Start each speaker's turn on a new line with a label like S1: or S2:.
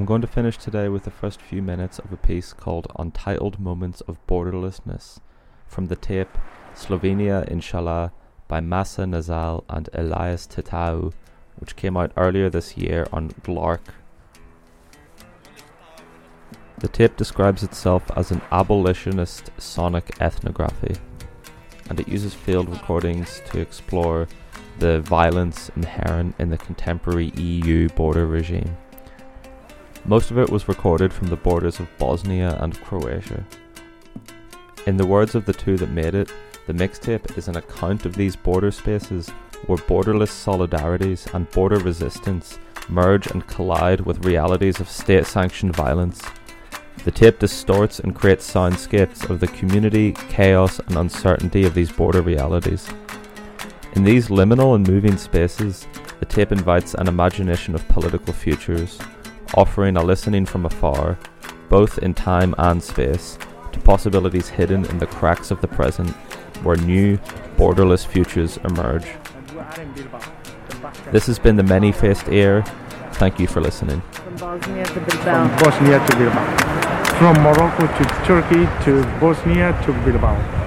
S1: going to finish today with the first few minutes of a piece called Untitled Moments of Borderlessness from the tape Slovenia Inshallah by Masa Nazal and Elias Titau, which came out earlier this year on Glark. The tape describes itself as an abolitionist sonic ethnography, and it uses field recordings to explore the violence inherent in the contemporary EU border regime. Most of it was recorded from the borders of Bosnia and Croatia. In the words of the two that made it, the mixtape is an account of these border spaces where borderless solidarities and border resistance merge and collide with realities of state-sanctioned violence. The tape distorts and creates soundscapes of the community, chaos and uncertainty of these border realities. In these liminal and moving spaces, the tape invites an imagination of political futures, offering a listening from afar, both in time and space, to possibilities hidden in the cracks of the present, where new, borderless futures emerge. This has been the Many-Faced Ear. Thank you for listening.
S2: From Bosnia to Bilbao.
S3: From Morocco to Turkey to Bosnia to Bilbao.